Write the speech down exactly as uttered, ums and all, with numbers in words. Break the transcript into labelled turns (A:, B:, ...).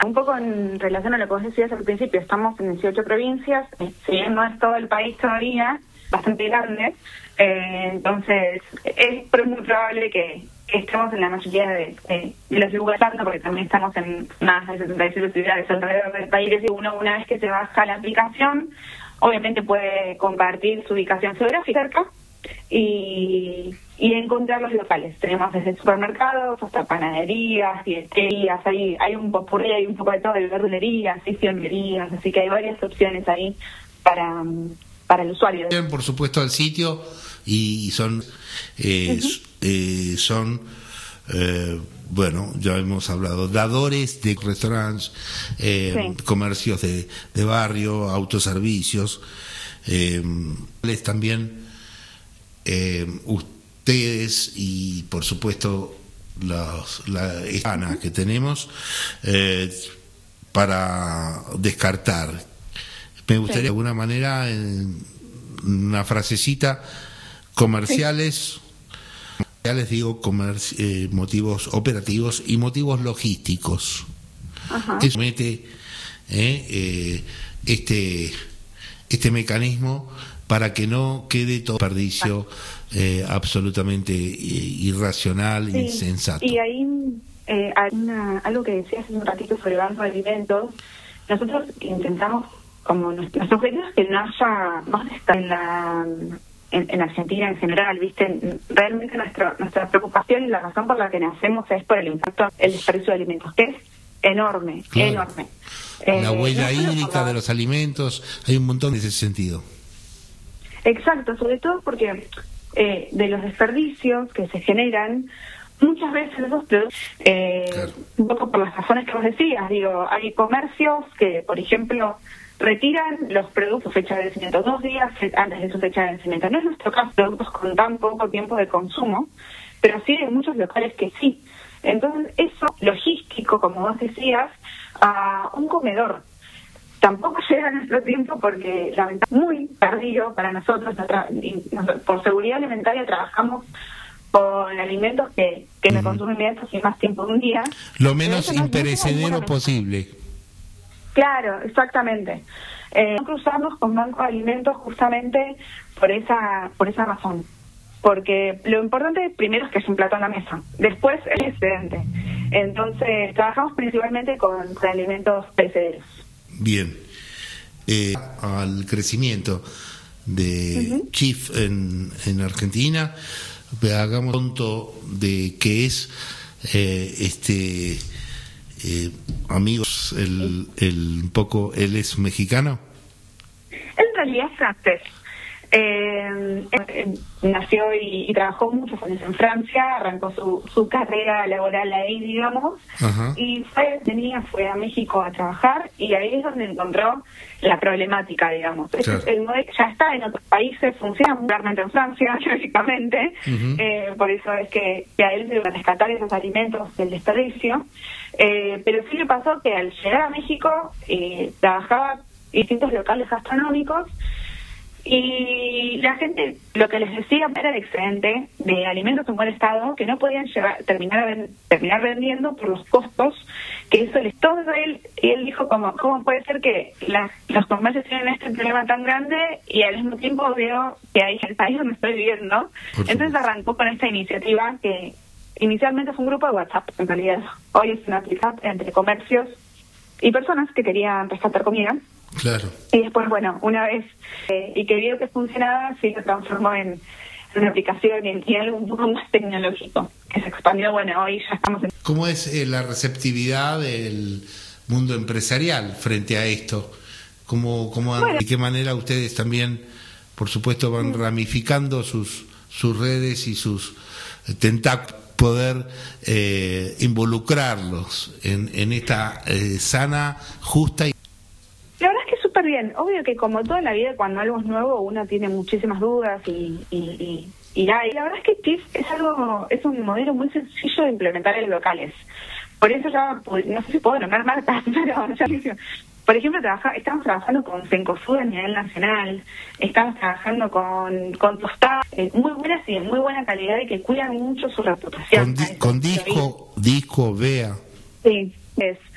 A: Un poco en relación a lo que vos decías al principio, estamos en dieciocho provincias, si bien no es todo el país todavía, bastante grande, eh, entonces es muy probable que estemos en la mayoría de, de, de los lugares, porque también estamos en más de setenta y siete ciudades alrededor del país, y uno una vez que se baja la aplicación, obviamente puede compartir su ubicación geográfica y, y encontrar los locales. Tenemos desde supermercados hasta panaderías, fiesterías, hay, hay un popurrí, hay un poco de todo, de verdulerías, y cionerías, así que hay varias opciones ahí para, para el usuario.
B: Por supuesto al sitio y son eh, uh-huh. eh, son eh, bueno, ya hemos hablado, dadores de restaurantes, eh, sí. comercios de, de barrio, autoservicios, eh, también eh, ustedes y por supuesto los, la hispana que tenemos eh, para descartar. Me gustaría sí. de alguna manera en una frasecita, comerciales, sí. ya les digo, comerci- eh, motivos operativos y motivos logísticos. Ajá. Eso mete eh, eh, este este mecanismo para que no quede todo desperdicio eh, absolutamente eh, irracional e sí. insensato.
A: Y ahí eh, hay una, algo que decías hace un ratito sobre el banco de alimentos. Nosotros intentamos, como nuestro objetivo es que no haya más en la en, en Argentina en general, viste, realmente nuestro, nuestra preocupación y la razón por la que nacemos es por el impacto, el desperdicio de alimentos, que es enorme, claro. enorme.
B: La
A: eh,
B: huella
A: no
B: hídrica
A: la...
B: de los alimentos, hay un montón en ese sentido.
A: Exacto, sobre todo porque eh, de los desperdicios que se generan, muchas veces esos productos, eh, claro. un poco por las razones que vos decías, digo, hay comercios que, por ejemplo, retiran los productos fecha de vencimiento dos días antes de su fecha de vencimiento. No es nuestro caso, productos con tan poco tiempo de consumo, pero sí hay muchos locales que sí. Entonces, eso logístico, como vos decías, a un comedor tampoco llega a nuestro tiempo porque lamentablemente es muy tardío para nosotros. Por seguridad alimentaria trabajamos con alimentos que, que uh-huh. me consumen alimentos y más tiempo de un día.
B: Lo menos imperecedero posible.
A: Claro, exactamente. Eh, cruzamos con Banco de Alimentos justamente por esa por esa razón. Porque lo importante primero es que es un plato en la mesa, después el excedente. Entonces, trabajamos principalmente con, con alimentos perecederos.
B: Bien. Eh, al crecimiento de uh-huh. Chief en, en Argentina, hagamos punto de qué es eh, este eh, amigos, el, el un poco, él es mexicano.
A: En realidad es francés. Eh, eh, nació y, y trabajó muchos años en Francia, arrancó su, su carrera laboral ahí, digamos, uh-huh. y fue, tenía, fue a México a trabajar y ahí es donde encontró la problemática, digamos. Claro. El modelo ya está en otros países, funciona regularmente en Francia, lógicamente, uh-huh. eh, por eso es que, que a él se le van a rescatar esos alimentos del desperdicio, eh, pero sí le pasó que al llegar a México eh, trabajaba en distintos locales gastronómicos. Y la gente lo que les decía era el excedente de alimentos en buen estado que no podían llevar, terminar ven, terminar vendiendo por los costos que eso les todo él. Y él dijo como cómo puede ser que las, los comercios tienen este problema tan grande y al mismo tiempo veo que hay el país donde estoy viviendo. Entonces arrancó con esta iniciativa que inicialmente fue un grupo de WhatsApp, en realidad hoy es una aplicación entre comercios y personas que querían rescatar comida.
B: Claro.
A: Y después, bueno, una vez eh, y que vio que funcionaba, sí se transformó en, en una aplicación y en, en algo un poco más tecnológico, que se expandió. Bueno, hoy ya estamos en...
B: ¿Cómo es eh, la receptividad del mundo empresarial frente a esto? ¿Cómo, cómo bueno. ¿De qué manera ustedes también, por supuesto, van ramificando sus, sus redes y sus tentáculos, poder eh, involucrarlos en, en esta eh, sana, justa y...
A: La verdad es que súper bien. Obvio que como toda la vida, cuando algo es nuevo, uno tiene muchísimas dudas y, y, y, y, la, y la verdad es que Chief es algo, es un modelo muy sencillo de implementar en locales. Por eso ya, no sé si puedo nombrar marcas, pero ya, por ejemplo, trabaja, estamos trabajando con Cencosud a nivel nacional, estamos trabajando con, con tostadas eh, muy buenas y de muy buena calidad y que cuidan mucho su reputación.
B: Con, di, con disco, disco, vea.
A: Sí, es.